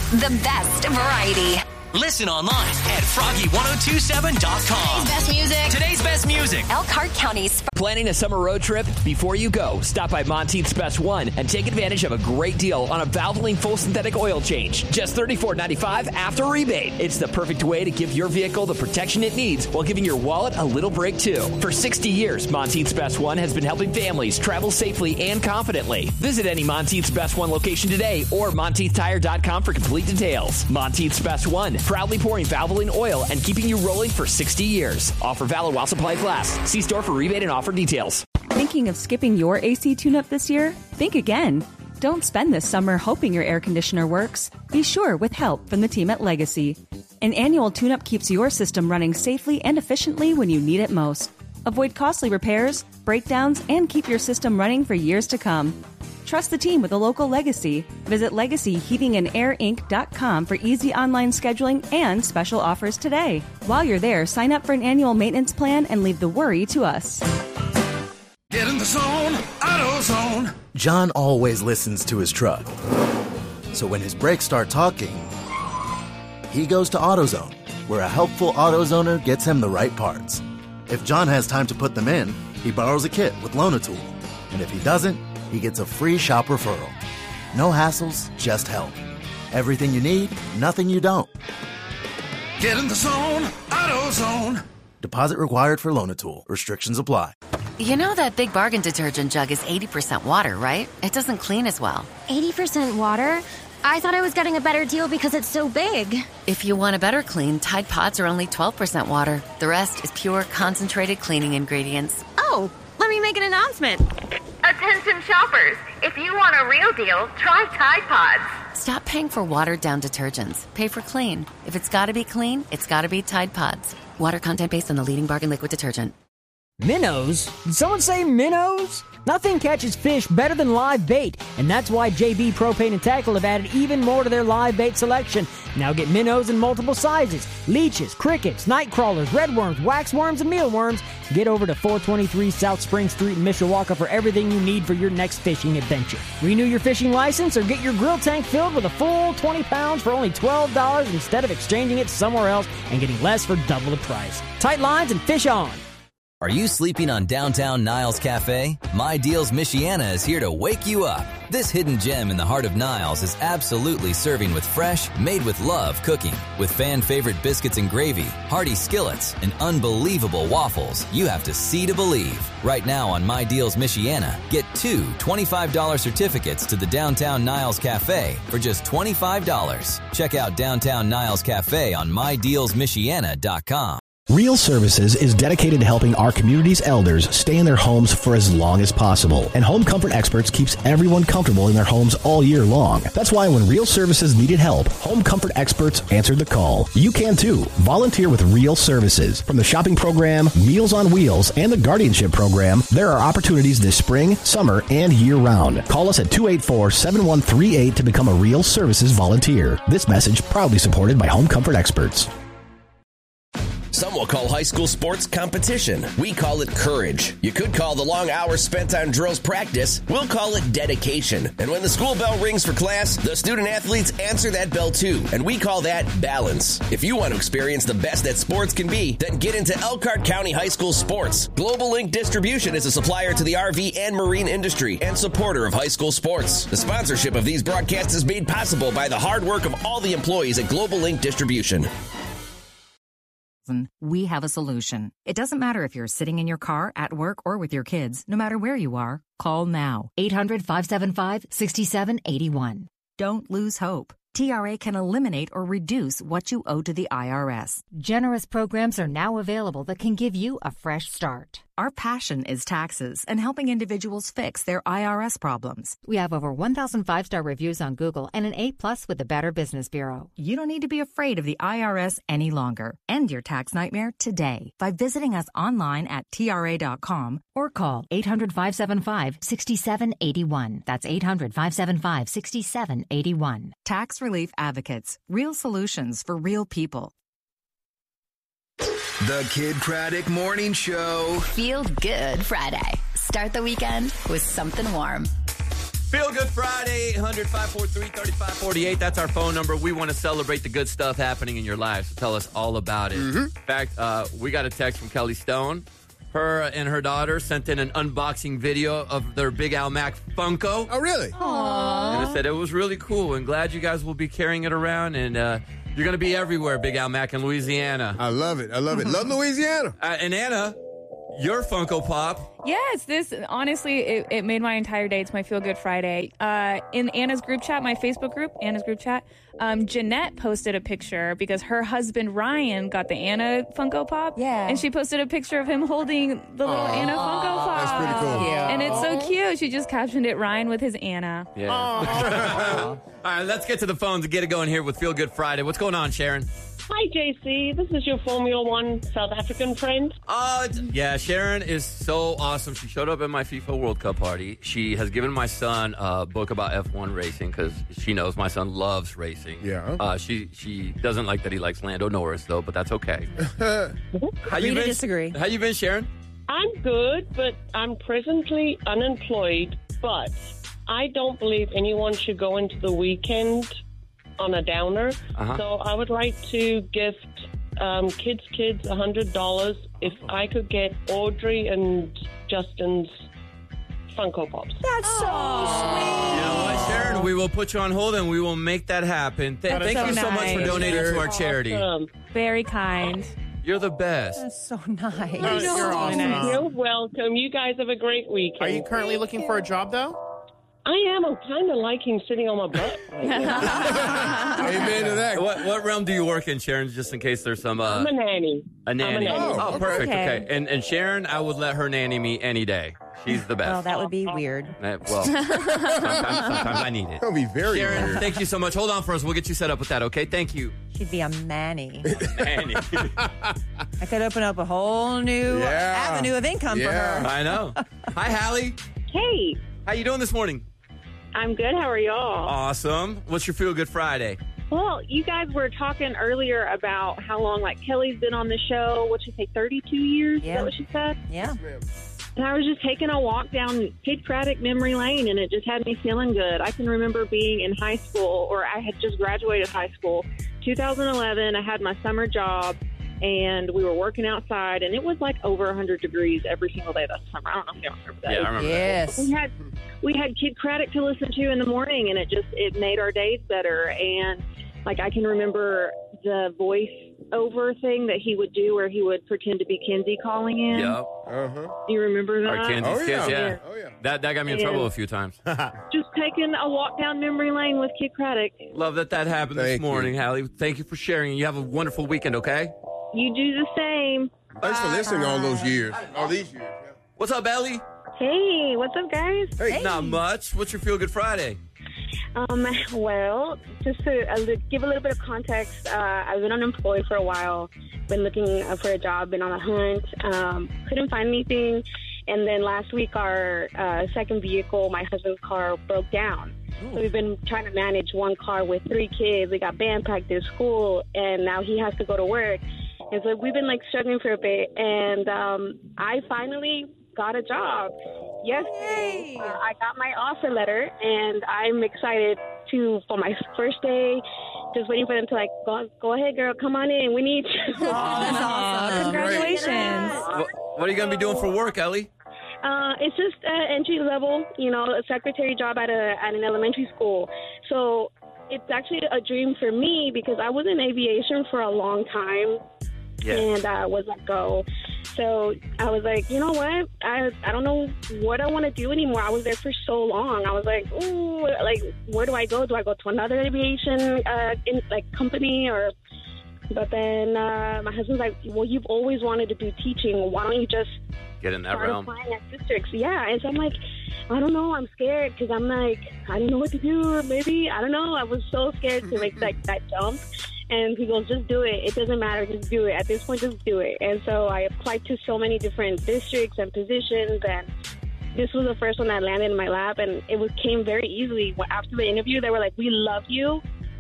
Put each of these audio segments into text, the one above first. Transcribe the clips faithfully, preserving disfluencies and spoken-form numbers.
the best variety. Listen online at froggy ten twenty-seven dot com. Today's best music. Today's best music. Elkhart County's. Planning a summer road trip? Before you go, stop by Monteith's Best One and take advantage of a great deal on a Valvoline full synthetic oil change. Just thirty-four ninety-five after rebate. It's the perfect way to give your vehicle the protection it needs while giving your wallet a little break too. For sixty years, Monteith's Best One has been helping families travel safely and confidently. Visit any Monteith's Best One location today or Monteith Tire dot com for complete details. Monteith's Best One, proudly pouring Valvoline oil and keeping you rolling for sixty years. Offer valid while supplies last. See store for rebate and offer details. Thinking of skipping your A C tune-up this year? Think again. Don't spend this summer hoping your air conditioner works. Be sure with help from the team at Legacy. An annual tune-up keeps your system running safely and efficiently when you need it most. Avoid costly repairs, breakdowns, and keep your system running for years to come. Trust the team with a local Legacy. Visit legacy heating and air inc dot com for easy online scheduling and special offers today. While you're there, sign up for an annual maintenance plan and leave the worry to us. Get in the zone, AutoZone. John always listens to his truck. So when his brakes start talking, he goes to AutoZone, where a helpful AutoZoner gets him the right parts. If John has time to put them in, he borrows a kit with Loan-A-Tool. And if he doesn't, he gets a free shop referral. No hassles, just help. Everything you need, nothing you don't. Get in the zone, AutoZone. Deposit required for Loan-A-Tool. Restrictions apply. You know that Big Bargain detergent jug is eighty percent water, right? It doesn't clean as well. eighty percent water? I thought I was getting a better deal because it's so big. If you want a better clean, Tide Pods are only twelve percent water. The rest is pure, concentrated cleaning ingredients. Oh, let me make an announcement. Attention shoppers, if you want a real deal, try Tide Pods. Stop paying for watered-down detergents. Pay for clean. If it's gotta be clean, it's gotta be Tide Pods. Water content based on the leading bargain liquid detergent. Minnows? Did someone say minnows? Nothing catches fish better than live bait, and that's why J B Propane and Tackle have added even more to their live bait selection. Now get minnows in multiple sizes: leeches, crickets, night crawlers, redworms, waxworms, and mealworms. Get over to four twenty-three South Spring Street in Mishawaka for everything you need for your next fishing adventure. Renew your fishing license or get your grill tank filled with a full twenty pounds for only twelve dollars instead of exchanging it somewhere else and getting less for double the price. Tight lines and fish on. Are you sleeping on downtown Niles Cafe? My Deals Michiana is here to wake you up. This hidden gem in the heart of Niles is absolutely serving with fresh, made with love cooking. With fan-favorite biscuits and gravy, hearty skillets, and unbelievable waffles, you have to see to believe. Right now on My Deals Michiana, get two twenty-five dollars certificates to the Downtown Niles Cafe for just twenty-five dollars. Check out Downtown Niles Cafe on my deals michiana dot com. Real Services is dedicated to helping our community's elders stay in their homes for as long as possible. And Home Comfort Experts keeps everyone comfortable in their homes all year long. That's why when Real Services needed help, Home Comfort Experts answered the call. You can too. Volunteer with Real Services. From the shopping program, Meals on Wheels, and the guardianship program, there are opportunities this spring, summer, and year-round. Call us at two eight four, seven one three eight to become a Real Services volunteer. This message proudly supported by Home Comfort Experts. Some will call high school sports competition. We call it courage. You could call the long hours spent on drills practice. We'll call it dedication. And when the school bell rings for class, the student athletes answer that bell too. And we call that balance. If you want to experience the best that sports can be, then get into Elkhart County High School sports. Global Link Distribution is a supplier to the R V and marine industry and supporter of high school sports. The sponsorship of these broadcasts is made possible by the hard work of all the employees at Global Link Distribution. We have a solution. It doesn't matter if you're sitting in your car, at work, or with your kids. No matter where you are, call now. eight hundred, five seven five, six seven eight one. Don't lose hope. T R A can eliminate or reduce what you owe to the I R S. Generous programs are now available that can give you a fresh start. Our passion is taxes and helping individuals fix their I R S problems. We have over one thousand five-star reviews on Google and an A plus with the Better Business Bureau. You don't need to be afraid of the I R S any longer. End your tax nightmare today by visiting us online at T R A dot com or call eight hundred, five seven five, six seven eight one. That's eight hundred, five seven five, six seven eight one. Tax Relief Advocates. Real solutions for real people. The Kid Craddock Morning Show. Feel good Friday. Start the weekend with something warm. Feel Good Friday, eight hundred, five four three, three five four eight. That's our phone number. We want to celebrate the good stuff happening in your life. So tell us all about it. Mm-hmm. In fact, uh, we got a text from Kelly Stone. Her and her daughter sent in an unboxing video of their Big Al Mac Funko. Oh, really? Aww. And it said it was really cool and glad you guys will be carrying it around. And uh, you're going to be everywhere, Big Al Mac, in Louisiana. I love it. I love it. Love Louisiana. Uh, and Anna, your Funko Pop. Yes, this, honestly, it, it made my entire day. It's my Feel Good Friday. Uh, in Anna's group chat, my Facebook group, Anna's group chat, um, Jeanette posted a picture because her husband, Ryan, got the Anna Funko Pop. Yeah. And she posted a picture of him holding the little Aww. Anna Funko Pop. That's pretty cool. Yeah. And it's so cute. She just captioned it, Ryan with his Anna. Yeah. All right, let's get to the phones and get it going here with Feel Good Friday. What's going on, Sharon? Hi, J C. This is your Formula One South African friend. Uh, yeah, Sharon is so awesome. She showed up at my FIFA World Cup party. She has given my son a book about F one racing because she knows my son loves racing. Yeah. Uh, she she doesn't like that he likes Lando Norris, though, but that's okay. How Agree you to been? disagree. How you been, Sharon? I'm good, but I'm presently unemployed. But I don't believe anyone should go into the weekend on a downer. Uh-huh. So I would like to gift um, Kids Kids one hundred dollars if I could get Audrey and Justin's Funko Pops. That's so sweet. You know what, Sharon? We will put you on hold and we will make that happen. Th- That's thank so you so much for nice. donating to our charity. Awesome. Very kind. You're the best. That's so nice. You're, you're awesome. You're welcome. You guys have a great weekend. Are you currently looking for a job, though? I am. I'm kind of liking sitting on my butt. Right now. Amen to that. What, what realm do you work in, Sharon, just in case there's some... Uh, I'm a nanny. A nanny. I'm a nanny. Oh, perfect. Okay. Okay. And, and Sharon, I would let her nanny me any day. She's the best. Well, that would be weird. Uh, well, sometimes, sometimes I need it. That'll be very Sharon, weird. thank you so much. Hold on for us. We'll get you set up with that, okay? Thank you. She'd be a manny. Nanny. I could open up a whole new Yeah. avenue of income Yeah. for her. I know. Hi, Hallie. Hey, How you doing this morning? I'm good. How are y'all? Awesome. What's your Feel Good Friday? Well, you guys were talking earlier about how long, like, Kelly's been on the show. What'd she say, thirty-two years? Yeah. Is that what she said? Yeah. And I was just taking a walk down Kid Craddock memory lane, and it just had me feeling good. I can remember being in high school, or I had just graduated high school. two thousand eleven, I had my summer job, and we were working outside, and it was like over one hundred degrees every single day that summer. I don't know if you remember that. Yeah, I remember Yes. We had we had Kid Craddock to listen to in the morning, and it just it made our days better. And like I can remember the voice over thing that he would do, where he would pretend to be Kenzie calling in. Yep. Uh-huh. Do you remember that? Our Kansas Oh, kids, yeah. yeah. Yeah. Oh, yeah. That, that got me in Yeah. trouble a few times. Just taking a walk down memory lane with Kid Craddock. Love that that happened this Thank you. morning, Hallie. Thank you for sharing. You have a wonderful weekend, okay? You do the same. Thanks for listening all those years. All these years. Yeah. What's up, Ellie? Hey, what's up, guys? Hey. Not much. What's your Feel Good Friday? Um, well, just to uh, li- give a little bit of context, uh, I've been unemployed for a while, been looking uh, for a job, been on a hunt, um, couldn't find anything. And then last week, our uh, second vehicle, my husband's car, broke down. Ooh. So we've been trying to manage one car with three kids. We got band practice, school, and now he has to go to work. And so we've been like struggling for a bit. And um, I finally got a job. Yesterday, uh, I got my offer letter, and I'm excited to for my first day. Just waiting for them to like go, go ahead, girl, come on in. We need you. Oh, that's awesome. Congratulations. What, what are you going to be doing for work, Ellie? Uh, it's just uh, entry level, you know, a secretary job at a at an elementary school. So it's actually a dream for me because I was in aviation for a long time. Yeah. And I uh, was let go. So I was like, you know what? I I don't know what I want to do anymore. I was there for so long. I was like, ooh, like, where do I go? Do I go to another aviation uh, in, like company or? But then uh, my husband's like, well, you've always wanted to do teaching. Why don't you just Get in that start realm. applying at districts? Yeah. And so I'm like, I don't know. I'm scared because I'm like, I don't know what to do. Or maybe, I don't know. I was so scared to make that, that jump. And he goes, just do it. It doesn't matter. Just do it. At this point, just do it. And so I applied to so many different districts and positions. And this was the first one that landed in my lap. And it was, came very easily. After the interview, they were like, we love you.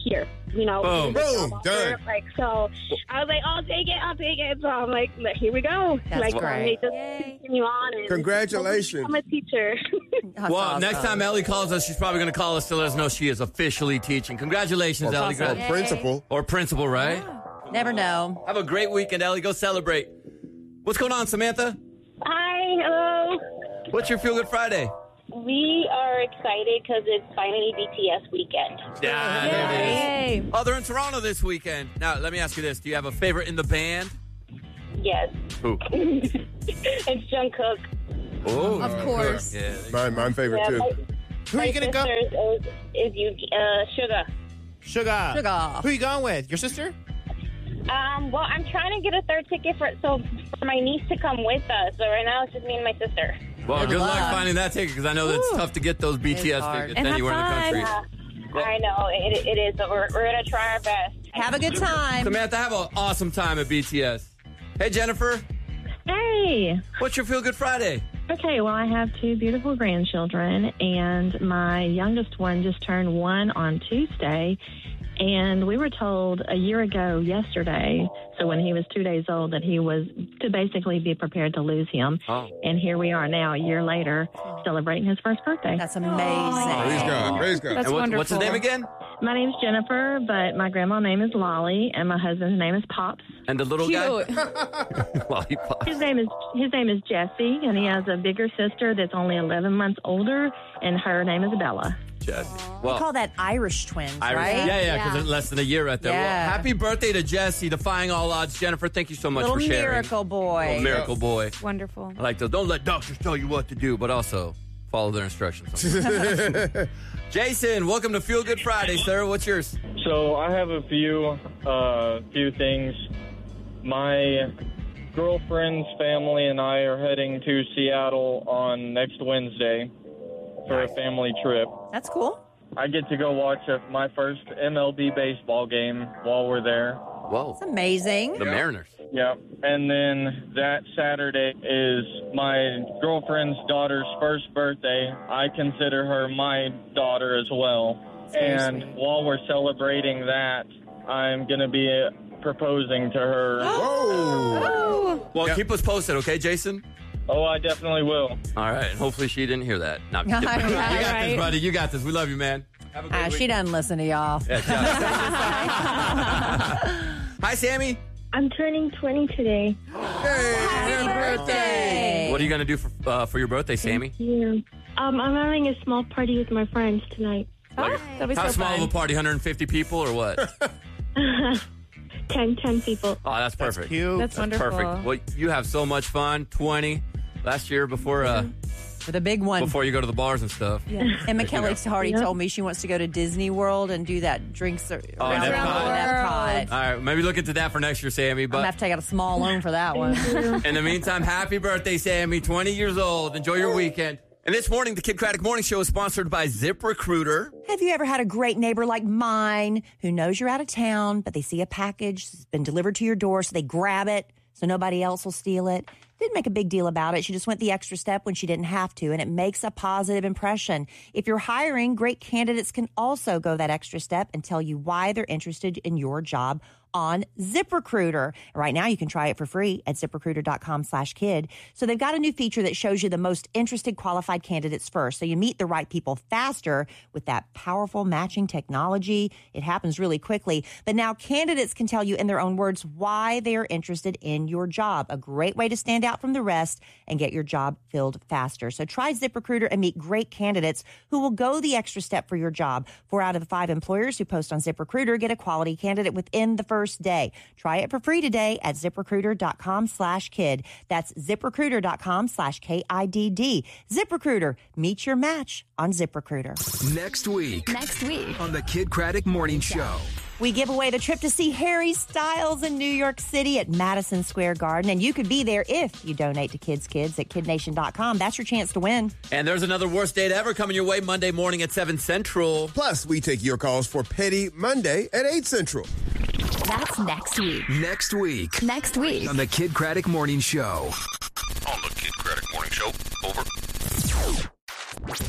here. You know, Boom, boom, done. Like, so I was like, I'll take it, I'll take it. So I'm like, here we go. That's like, great. They just continue on. And Congratulations. I'm a teacher. Well, awesome. next time Ellie calls us, she's probably going to call us to let us know she is officially teaching. Congratulations, Or, Ellie. or Good. principal. Or principal, right? Never know. Have a great weekend, Ellie. Go celebrate. What's going on, Samantha? Hi, hello. What's your Feel Good Friday? We are excited because it's finally B T S weekend. Yeah, there it is. Oh, they're in Toronto this weekend. Now, let me ask you this. Do you have a favorite in the band? Yes. Who? It's Jungkook. Oh, Of course. Yeah. Mine, mine favorite Yeah, too. my- Who are you my going to go? sister's Is, is you, uh, Sugar. Sugar. Sugar. Who are you going with? Your sister? Um, well, I'm trying to get a third ticket for so for my niece to come with us. So right now it's just me and my sister. Well, Good good, luck. luck. finding that ticket because I know that it's Woo. tough to get those B T S It's hard. tickets And have anywhere in the fun. country. Yeah, I know it, it is, but we're, we're gonna try our best. Have a good time. Samantha, have an awesome time at B T S. Hey, Jennifer, Hey. what's your Feel Good Friday? Okay, well, I have two beautiful grandchildren, and my youngest one just turned one on Tuesday. And we were told a year ago yesterday, so when he was two days old, that he was to basically be prepared to lose him. Oh. And here we are now, a year later, celebrating his first birthday. That's amazing. Praise God. Praise God. That's and what, wonderful. what's his name again? My name's Jennifer, but my grandma's name is Lolly, and my husband's name is Pops. And the little Cute. guy? Lollipop. His name is his name is Jesse, and he has a bigger sister that's only eleven months older, and her name is Bella. Jesse. We Well, call that Irish twins, Irish- right? Yeah, yeah, because it's less than a year right there. Well, Yeah. happy birthday to Jesse, defying all odds. Jennifer, thank you so much Little for sharing. miracle boy. Little miracle boy. Wonderful. I like those. Don't let doctors tell you what to do, but also follow their instructions. Jason, welcome to Feel Good Friday, sir. What's yours? So I have a few, uh, few things. My girlfriend's family and I are heading to Seattle on next Wednesday for a family trip. That's cool. I get to go watch a, my first M L B baseball game while we're there. Whoa. It's amazing. The Mariners. Yeah. And then that Saturday is my girlfriend's daughter's first birthday. I consider her my daughter as well. And while we're celebrating that, I'm going to be uh, proposing to her. Whoa. Well, keep us posted, okay, Jason? Oh, I definitely will. All right. Hopefully she didn't hear that. No, I'm just kidding. You got Right. this, buddy. You got this. We love you, man. Have a great Ah, week. she doesn't listen to y'all. Yeah, she does. Hi, Sammy. I'm turning twenty today. Happy birthday. What are you going to do for uh, for your birthday, Sammy? Yeah. Um, I'm having a small party with my friends tonight. Like, that'll be how so small fun. of a party? one hundred fifty people or what? ten, ten people. Oh, that's perfect. cute. That's wonderful. Perfect. Well, you have so much fun. twenty last year before uh, For the big one. before you go to the bars and stuff. Yeah. Emma Kelly already told me she wants to go to Disney World and do that drinks ar- Oh, around Epcot. the world at Epcot. All right, maybe look into that for next year, Sammy. I'm gonna But have to take out a small loan for that one. in the meantime, happy birthday, Sammy. twenty years old. Enjoy your weekend. And this morning, the Kid Craddock Morning Show is sponsored by ZipRecruiter. Have you ever had a great neighbor like mine who knows you're out of town, but they see a package that's been delivered to your door, so they grab it so nobody else will steal it? Didn't make a big deal about it. She just went the extra step when she didn't have to, and it makes a positive impression. If you're hiring, great candidates can also go that extra step and tell you why they're interested in your job on ZipRecruiter. Right now, you can try it for free at ZipRecruiter.com slash kid. So they've got a new feature that shows you the most interested qualified candidates first. So you meet the right people faster with that powerful matching technology. It happens really quickly. But now candidates can tell you in their own words why they are interested in your job. A great way to stand out from the rest and get your job filled faster. So try ZipRecruiter and meet great candidates who will go the extra step for your job. Four out of the five employers who post on ZipRecruiter get a quality candidate within the first day. Try it for free today at ZipRecruiter.com slash kid. That's ZipRecruiter.com slash K I D D. ZipRecruiter. Meet your match on ZipRecruiter. Next week. Next week. On the Kid Craddock Morning Show. We give away the trip to see Harry Styles in New York City at Madison Square Garden, and you could be there if you donate to Kids Kids at kid nation dot com. That's your chance to win. And there's another worst date ever coming your way Monday morning at seven Central. Plus, we take your calls for Petty Monday at eight Central. That's next week. Next week. Next week. On the Kid Craddock Morning Show. On the Kid Craddock Morning Show. Over.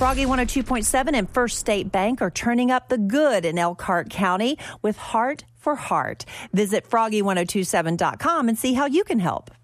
Froggy one oh two point seven and First State Bank are turning up the good in Elkhart County with Heart for Heart. Visit froggy ten twenty-seven dot com and see how you can help.